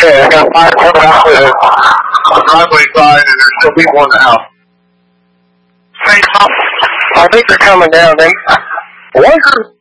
Okay, I got fire coming out the driveway side, and there's still people in the house. I think they're coming down. One group